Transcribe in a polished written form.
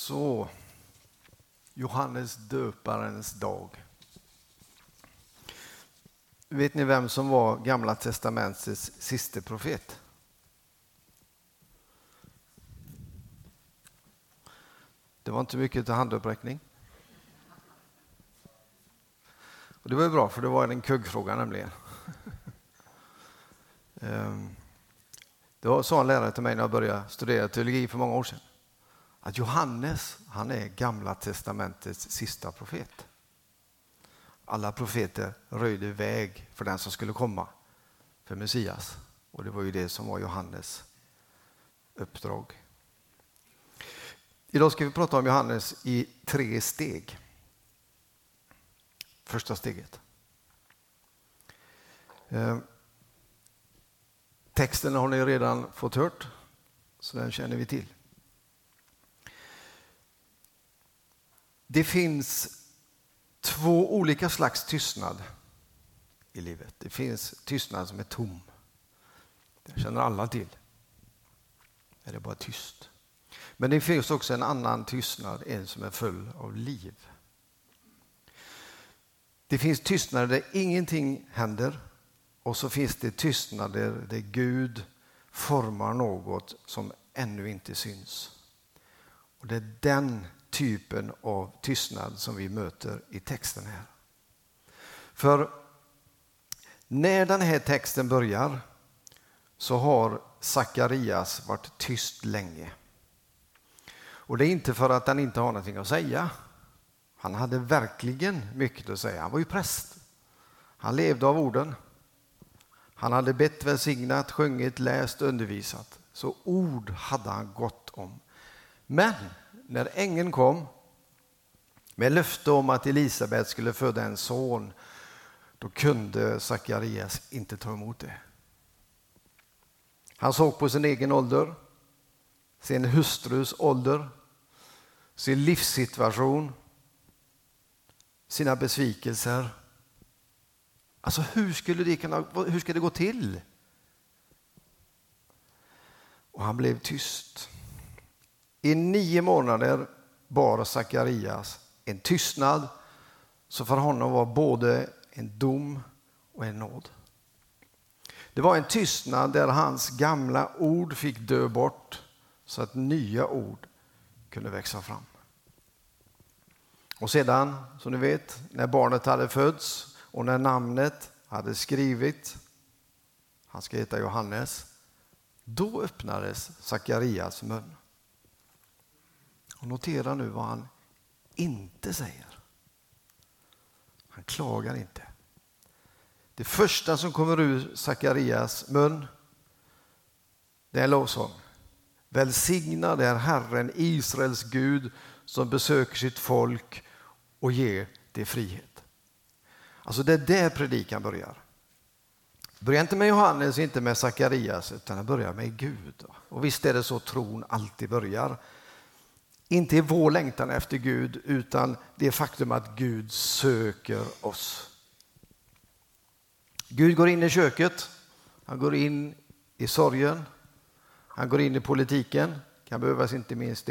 Så, Johannes döparens dag. Vet ni vem som var Gamla testamentets sista profet? Det var inte mycket till handuppräckning. Och det var ju bra, för det var en kuggfråga nämligen. Det sa en lärare till mig när jag började studera teologi för många år sedan. Att Johannes, han är Gamla testamentets sista profet. Alla profeter röjde väg för den som skulle komma, för Messias. Och det var ju det som var Johannes uppdrag. Idag ska vi prata om Johannes i 3 steg. Första steget. Texten har ni redan fått hört, så den känner vi till. Det finns 2 olika slags tystnad i livet. Det finns tystnad som är tom. Det känner alla till. Det är bara tyst. Men det finns också en annan tystnad, en som är full av liv. Det finns tystnader där ingenting händer, och så finns det tystnader där Gud formar något som ännu inte syns. Och det är den typen av tystnad som vi möter i texten här. För när den här texten börjar så har Sakarias varit tyst länge. Och det är inte för att han inte har någonting att säga. Han hade verkligen mycket att säga. Han var ju präst. Han levde av orden. Han hade bett, välsignat, sjungit, läst, undervisat. Så ord hade han gott om. Men när ängeln kom med löfte om att Elisabet skulle föda en son, då kunde Sakarias inte ta emot det. Han såg på sin egen ålder, sin hustrus ålder, sin livssituation, sina besvikelser. Alltså hur ska det gå till? Och han blev tyst. I 9 månader bar Sakarias en tystnad som för honom var både en dom och en nåd. Det var en tystnad där hans gamla ord fick dö bort så att nya ord kunde växa fram. Och sedan, som ni vet, när barnet hade fötts och när namnet hade skrivit, han ska heta Johannes, då öppnades Sakarias mun. Och notera nu vad han inte säger. Han klagar inte. Det första som kommer ur Sakarias mun, det är lovsång. Välsignad är Herren, Israels Gud, som besöker sitt folk och ger det frihet. Alltså det är där predikan börjar. Börjar inte med Johannes, inte med Sakarias, utan det börjar med Gud. Och visst är det så tron alltid börjar. Inte i vår längtan efter Gud, utan det faktum att Gud söker oss. Gud går in i köket, han går in i sorgen, han går in i politiken, kan behövas inte minst